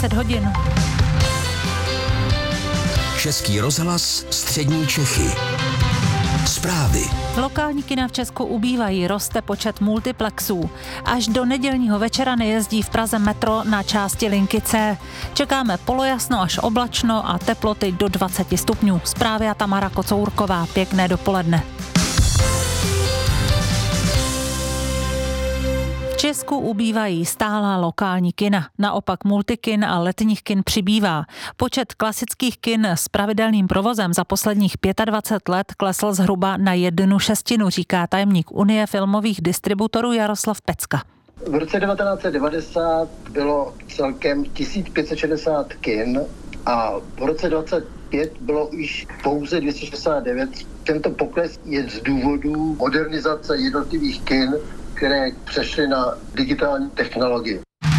10 hodin. Český rozhlas Střední Čechy. Zprávy. Lokální kina v Česku ubývají, roste počet multiplexů. Až do nedělního večera nejezdí v Praze metro na části linky C. Čekáme polojasno až oblačno a teploty do 20 stupňů. Zprávy a Tamara Kocourková. Pěkné dopoledne. V Česku ubývají stálá lokální kina. Naopak multikin a letních kin přibývá. Počet klasických kin s pravidelným provozem za posledních 25 let klesl zhruba na 1/6, říká tajemník Unie filmových distributorů Jaroslav Pecka. V roce 1990 bylo celkem 1560 kin a v roce 2025 bylo už pouze 269. Tento pokles je z důvodu modernizace jednotlivých kin, které přešly na digitální technologii.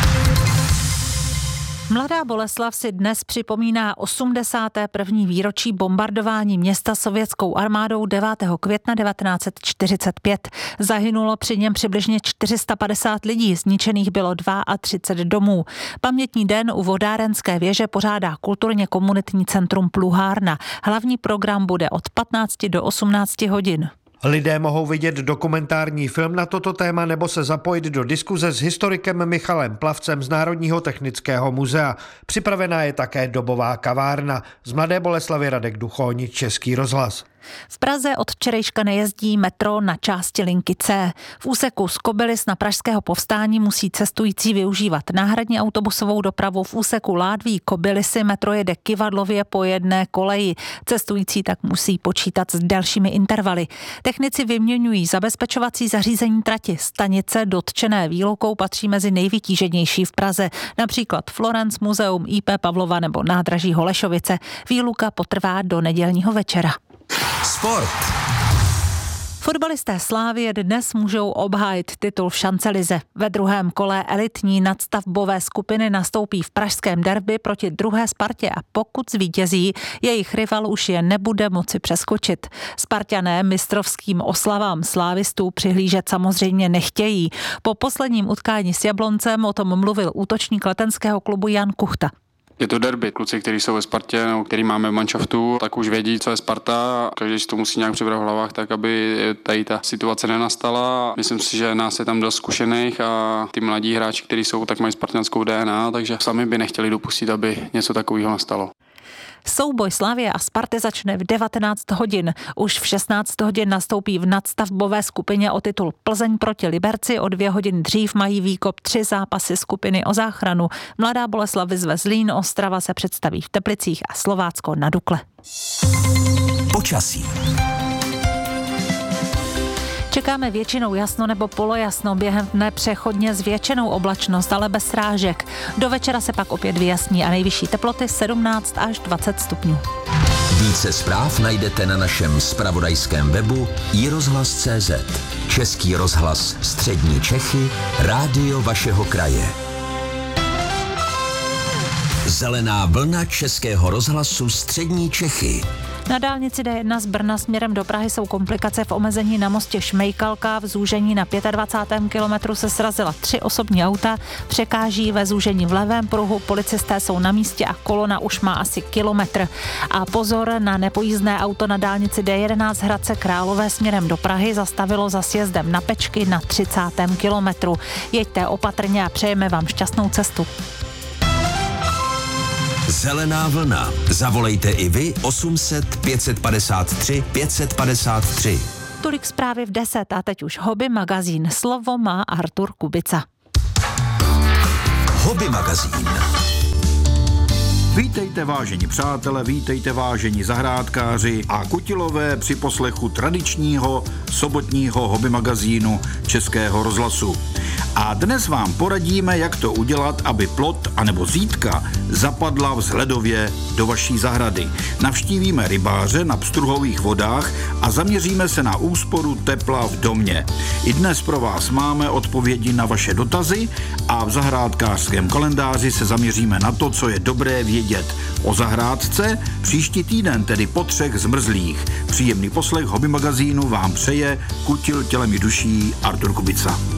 Mladá Boleslav si dnes připomíná 81. výročí bombardování města sovětskou armádou 9. května 1945. Zahynulo při něm přibližně 450 lidí, zničených bylo 32 domů. Pamětní den u vodárenské věže pořádá kulturně komunitní centrum Pluhárna. Hlavní program bude od 15 do 18 hodin. Lidé mohou vidět dokumentární film na toto téma nebo se zapojit do diskuze s historikem Michalem Plavcem z Národního technického muzea. Připravená je také dobová kavárna. Z Mladé Boleslavi Radek Duchoň, Český rozhlas. V Praze od včerejška nejezdí metro na části linky C. V úseku z Kobylis na Pražského Povstání musí cestující využívat náhradní autobusovou dopravu. V úseku Ládví-Kobylisy metro jede kyvadlově po jedné koleji. Cestující tak musí počítat s delšími intervaly. Technici vyměňují zabezpečovací zařízení trati. Stanice dotčené výlukou patří mezi nejvytíženější v Praze. Například Florence, Muzeum IP Pavlova nebo nádraží Holešovice. Výluka potrvá do nedělního večera. Sport. Fotbalisté Slavie dnes můžou obhájit titul v šancelize. Ve druhém kole elitní nadstavbové skupiny nastoupí v pražském derby proti druhé Spartě a pokud zvítězí, jejich rival už je nebude moci přeskočit. Sparťané mistrovským oslavám slávistů přihlížet samozřejmě nechtějí. Po posledním utkání s Jabloncem o tom mluvil útočník letenského klubu Jan Kuchta. Je to derby. Kluci, kteří jsou ve Spartě, nebo který máme v manšaftu, tak už vědí, co je Sparta. Každý si to musí nějak přibrat v hlavách, tak aby tady ta situace nenastala. Myslím si, že nás je tam dost zkušených a ty mladí hráči, kteří jsou, tak mají spartanskou DNA, takže sami by nechtěli dopustit, aby něco takového nastalo. Souboj Slavie a Sparty začne v 19 hodin. Už v 16 hodin nastoupí v nadstavbové skupině o titul Plzeň proti Liberci. O 2 hodiny dřív mají výkop 3 zápasy skupiny o záchranu. Mladá Boleslav vyzve Zlín, Ostrava se představí v Teplicích a Slovácko na Dukle. Počasí. Čekáme většinou jasno nebo polojasno, během dne přechodně zvětšenou oblačnost, ale bez srážek. Do večera se pak opět vyjasní a nejvyšší teploty 17 až 20 stupňů. Více zpráv najdete na našem zpravodajském webu iRozhlas.cz. Český rozhlas Střední Čechy, rádio vašeho kraje. Zelená vlna Českého rozhlasu Střední Čechy. Na dálnici D1 z Brna směrem do Prahy jsou komplikace v omezení na mostě Šmejkalka. V zúžení na 25. kilometru se srazila 3 osobní auta, překáží ve zúžení v levém pruhu, policisté jsou na místě a kolona už má asi kilometr. A pozor na nepojízdné auto na dálnici D11 Hradce Králové směrem do Prahy, zastavilo za sjezdem na Pečky na 30. kilometru. Jeďte opatrně a přejeme vám šťastnou cestu. Zelená vlna. Zavolejte i vy 800 553 553. Tolik zprávy v 10 a teď už Hobby magazín. Slovo má Artur Kubica. Hobby magazín. Vítejte vážení přátelé, vítejte vážení zahrádkáři a kutilové při poslechu tradičního sobotního hobby magazínu Českého rozhlasu. A dnes vám poradíme, jak to udělat, aby plot anebo zítka zapadla vzhledově do vaší zahrady. Navštívíme rybáře na pstruhových vodách a zaměříme se na úsporu tepla v domě. I dnes pro vás máme odpovědi na vaše dotazy a v zahrádkářském kalendáři se zaměříme na to, co je dobré vědět o zahrádce. Příští týden, tedy po 3 zmrzlých. Příjemný poslech hobby magazínu vám přeje kutil tělem i duší Artur Kubica.